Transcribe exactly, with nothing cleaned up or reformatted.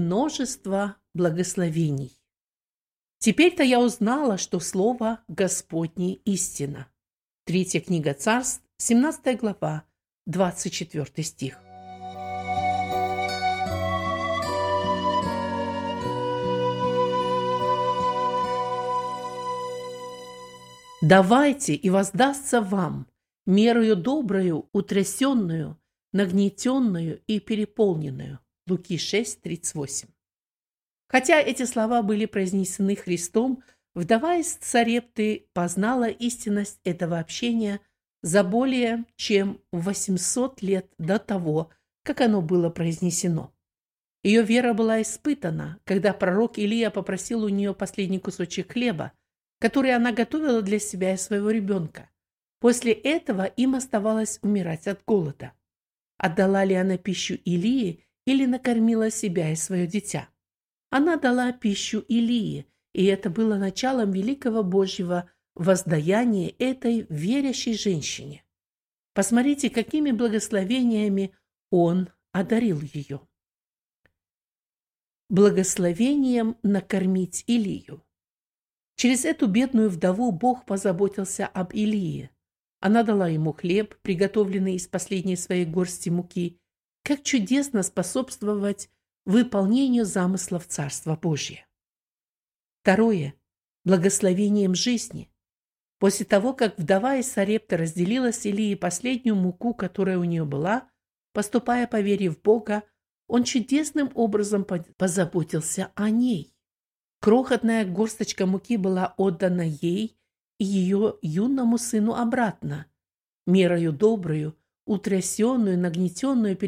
множество благословений. Теперь-то я узнала, что слово Господне истина. Третья книга Царств, семнадцатая глава, двадцать четвёртый стих. «Давайте, и воздастся вам мерою доброю, утрясенную, нагнетенную и переполненную». Луки шесть, тридцать восемь. Хотя эти слова были произнесены Христом, вдова из Сарепты познала истинность этого общения за более чем восемьсот лет до того, как оно было произнесено. Ее вера была испытана, когда пророк Илия попросил у нее последний кусочек хлеба, который она готовила для себя и своего ребенка. После этого им оставалось умирать от голода. Отдала ли она пищу Илии или накормила себя и свое дитя? Она дала пищу Илии, и это было началом великого Божьего воздаяния этой верящей женщине. Посмотрите, какими благословениями он одарил ее. Благословением накормить Илию. Через эту бедную вдову Бог позаботился об Илии. Она дала ему хлеб, приготовленный из последней своей горсти муки, как чудесно способствовать выполнению замыслов Царства Божия. Второе. Благословением жизни. После того, как вдова из Сарепты разделила с Илией последнюю муку, которая у нее была, поступая по вере в Бога, он чудесным образом позаботился о ней. Крохотная горсточка муки была отдана ей и ее юному сыну обратно, мерою добрую, утрясенную, нагнетенную,